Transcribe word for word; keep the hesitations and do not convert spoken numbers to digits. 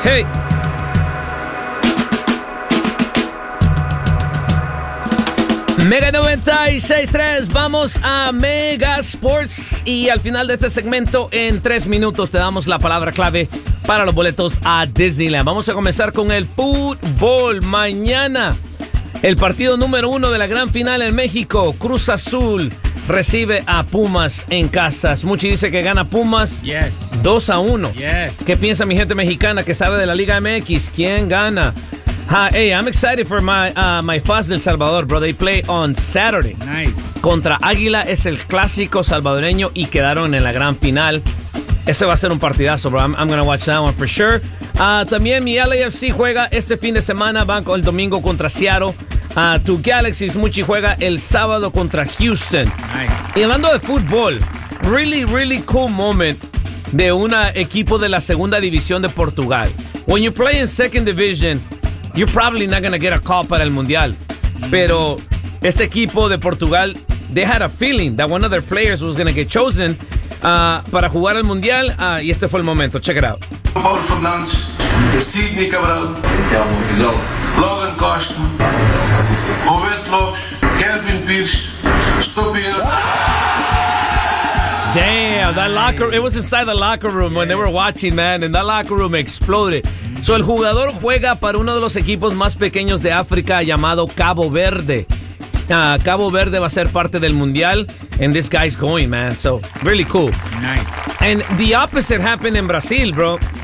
Hey. Mega noventa y seis punto tres, vamos a Mega Sports y al final de este segmento, en tres minutos, te damos la palabra clave para los boletos a Disneyland. Vamos a comenzar con el fútbol. Mañana, el partido número uno de la gran final en México. Cruz Azul recibe a Pumas en casa. Muchi dice que gana Pumas yes. dos a uno. Yes. ¿Qué piensa mi gente mexicana que sabe de la Liga M X? ¿Quién gana? Uh, hey, I'm excited for my uh, my F A S del Salvador, bro. They play on Saturday. Nice. Contra Águila, es el clásico salvadoreño y quedaron en la gran final. Ese va a ser un partidazo, bro. I'm, I'm going to watch that one for sure. Uh, también mi L A F C juega este fin de semana. Van el domingo contra Seattle. Uh, tu Galaxy Muchi juega el sábado contra Houston. Nice. Y hablando de fútbol, really, really cool moment de un equipo de la segunda división de Portugal. When you play in second division, you're probably not going to get a call para el Mundial. Pero este equipo de Portugal, they had a feeling that one of their players was going to get chosen uh, para jugar el Mundial. Uh, y este fue el momento. Check it out. Paulo Fernandes, Sidney Cabral, Logan Costa, Roberto Lopes, Kelvin Pires, Stopir. Damn, that locker, it was inside the locker room when they were watching, man, and that locker room exploded. So, el jugador juega para uno de los equipos más pequeños de África llamado Cabo Verde. Uh, Cabo Verde va a ser parte del Mundial, and this guy's going, man. So, really cool. Nice. And the opposite happened in Brazil, bro.